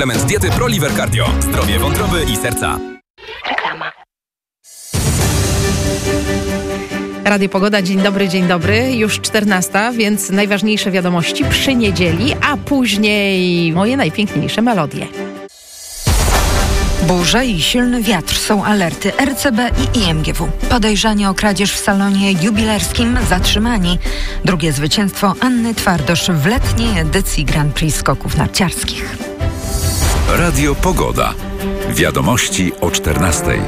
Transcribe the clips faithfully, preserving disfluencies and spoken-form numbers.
Element diety ProLiver Cardio. Zdrowie wątroby i serca. Reklama. Radio Pogoda, dzień dobry, dzień dobry. Już czternasta, więc najważniejsze wiadomości przy niedzieli, a później moje najpiękniejsze melodie. Burze i silny wiatr są alerty R C B i I M G W. Podejrzani o kradzież w salonie jubilerskim zatrzymani. Drugie zwycięstwo Anny Twardosz w letniej edycji Grand Prix skoków narciarskich. Radio Pogoda. Wiadomości o czternastej.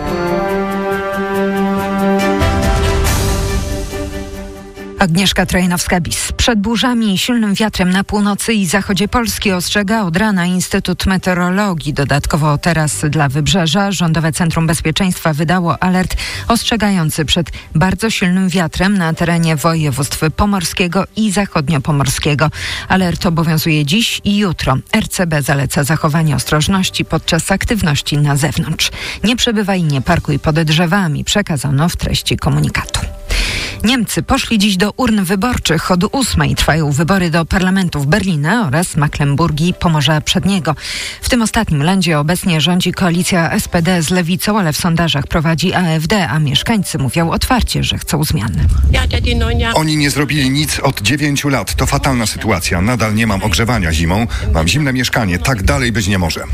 Agnieszka Trojanowska-Bis. Przed burzami i silnym wiatrem na północy i zachodzie Polski ostrzega od rana Instytut Meteorologii. Dodatkowo teraz dla Wybrzeża Rządowe Centrum Bezpieczeństwa wydało alert ostrzegający przed bardzo silnym wiatrem na terenie województw pomorskiego i zachodniopomorskiego. Alert obowiązuje dziś i jutro. R C B zaleca zachowanie ostrożności podczas aktywności na zewnątrz. Nie przebywaj i nie parkuj pod drzewami, przekazano w treści komunikatu. Niemcy poszli dziś do urn wyborczych. Od ósmej trwają wybory do parlamentów Berlina oraz Mecklenburgii Pomorza Przedniego. W tym ostatnim lędzie obecnie rządzi koalicja S P D z lewicą, ale w sondażach prowadzi A F D, a mieszkańcy mówią otwarcie, że chcą zmian. Oni nie zrobili nic od dziewięciu lat. To fatalna sytuacja. Nadal nie mam ogrzewania zimą. Mam zimne mieszkanie. Tak dalej być nie może.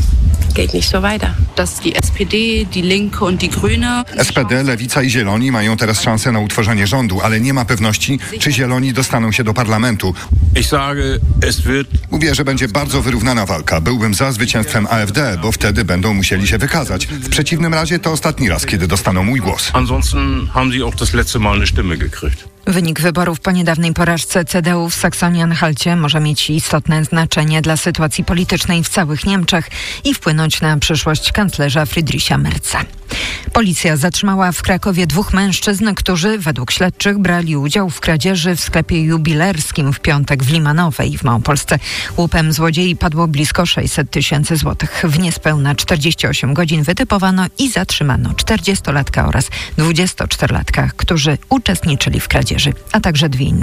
S P D, Lewica i Zieloni mają teraz szansę na utworzenie rządu, ale nie ma pewności, czy Zieloni dostaną się do parlamentu. Mówię, że będzie bardzo wyrównana walka. Byłbym za zwycięstwem A F D, bo wtedy będą musieli się wykazać. W przeciwnym razie to ostatni raz, kiedy dostaną mój głos. Wynik wyborów po niedawnej porażce C D U w Saksonii-Anhalcie może mieć istotne znaczenie dla sytuacji politycznej w całych Niemczech i wpłynąć na przyszłość kanclerza Friedricha Merza. Policja zatrzymała w Krakowie dwóch mężczyzn, którzy według śledczych brali udział w kradzieży w sklepie jubilerskim w piątek w Limanowej w Małopolsce. Łupem złodziei padło blisko sześćset tysięcy złotych. W niespełna czterdzieści osiem godzin wytypowano i zatrzymano czterdziestolatka oraz dwudziestoczterolatka, którzy uczestniczyli w kradzieży, a także dwie inne